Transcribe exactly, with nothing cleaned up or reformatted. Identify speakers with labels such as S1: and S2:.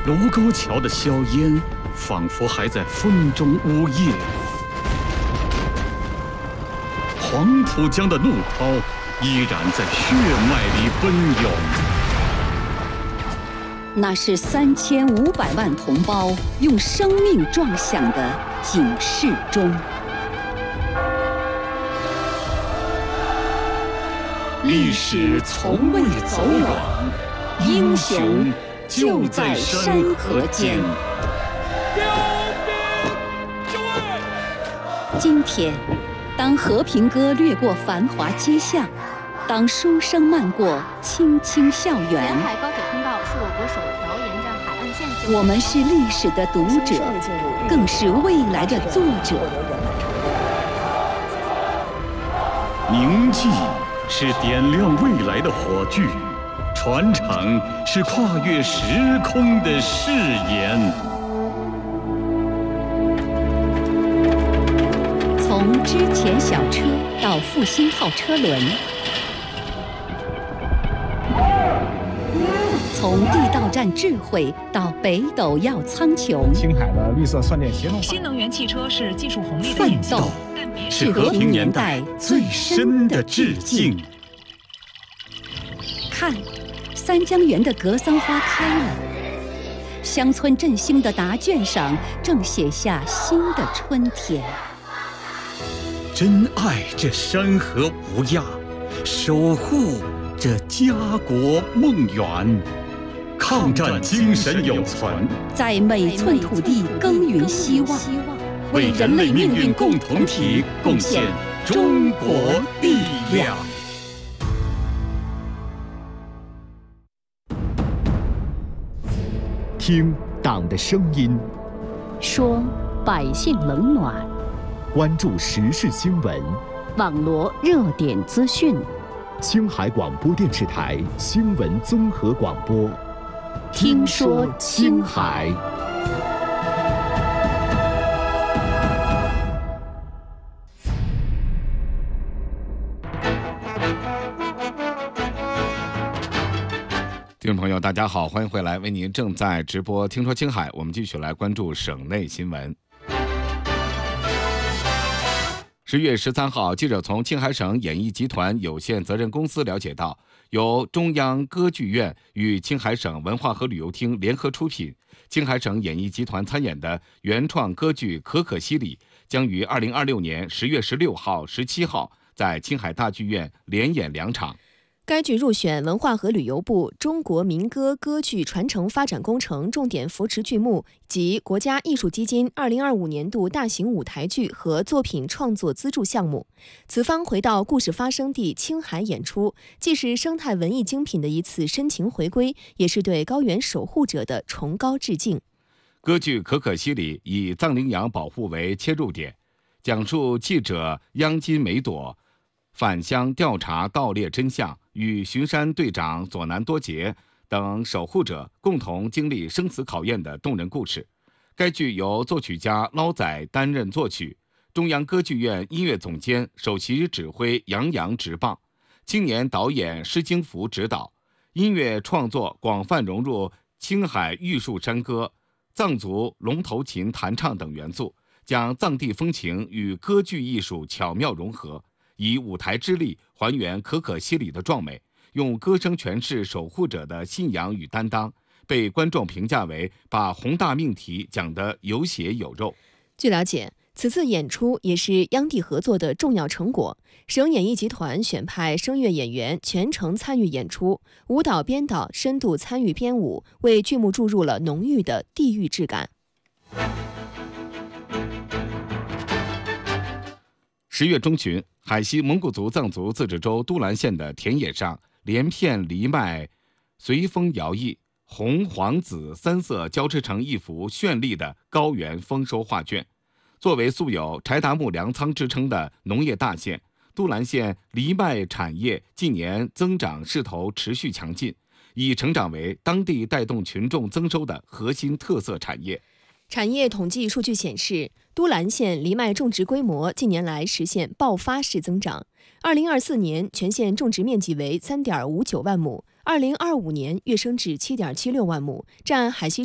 S1: 卢沟桥的硝烟仿佛还在风中呜咽，黄浦江的怒涛依然在血脉里奔涌。
S2: 那是三千五百万同胞用生命撞响的警示钟。
S1: 历史从未走远，英雄就在山河间。
S2: 今天，当和平歌掠过繁华街巷，当书声漫过青青校园，
S3: 沿海高铁通道是我国首条沿着海岸线。
S2: 我们是历史的读者，更是未来的作者。
S1: 铭记是点亮未来的火炬，传承是跨越时空的誓言。
S2: 从之前小车到复兴号车轮，从地道战智慧到北斗耀苍穹，
S4: 青海的绿色算电协同化。
S5: 新能源汽车是技术红利的
S2: 奋
S5: 引进
S2: 斗
S1: 是和平年代最深的致敬。
S2: 看，三江源的格桑花开了，乡村振兴的答卷上正写下新的春天。
S1: 珍爱这山河无恙，守护这家国梦圆，抗战精神永存，
S2: 在每寸土地耕耘希望，
S1: 为人类命运共同体贡献中国力量。
S6: 听党的声音，
S7: 说百姓冷暖，
S6: 关注时事新闻，
S7: 网罗热点资讯。
S6: 青海广播电视台新闻综合广播，
S7: 听说青海。
S8: 听众朋友，大家好，欢迎回来，为您正在直播《听说青海》，我们继续来关注省内新闻。十月十三号，记者从青海省演艺集团有限责任公司了解到，由中央歌剧院与青海省文化和旅游厅联合出品，青海省演艺集团参演的原创歌剧《可可西里》将于二零二六年十月十六号、十七号在青海大剧院连演两场。
S3: 该剧入选文化和旅游部中国民歌歌剧传承发展工程重点扶持剧目及国家艺术基金二零二五年度大型舞台剧和作品创作资助项目。此番回到故事发生地青海演出，既是生态文艺精品的一次深情回归，也是对高原守护者的崇高致敬。
S8: 歌剧《可可西里》以藏羚羊保护为切入点，讲述记者央金梅朵返乡调查盗猎真相，与巡山队长佐南多杰等守护者共同经历生死考验的动人故事。该剧由作曲家捞仔担任作曲，中央歌剧院音乐总监、首席指挥杨洋执棒，青年导演施京福指导。音乐创作广泛融入青海玉树山歌、藏族龙头琴弹唱等元素，将藏地风情与歌剧艺术巧妙融合，以舞台之力还原可可西里的壮美，用歌声诠释守护者的信仰与担当，被观众评价为把宏大命题讲得有血有肉。
S3: 据了解，此次演出也是央地合作的重要成果。省演艺集团选派声乐演员全程参与演出，舞蹈编导深度参与编舞，为剧目注入了浓郁的地域质感。
S8: 十月中旬，海西蒙古族藏族自治州都兰县的田野上，连片藜麦随风摇曳，红、黄、紫三色交织成一幅绚丽的高原丰收画卷。作为素有柴达木粮仓之称的农业大县，都兰县藜麦产业近年增长势头持续强劲，已成长为当地带动群众增收的核心特色产业。
S3: 产业统计数据显示，都兰县藜麦种植规模近年来实现爆发式增长。二零二四年全县种植面积为三点五九万亩，二零二五年跃升至七点七六万亩，占海西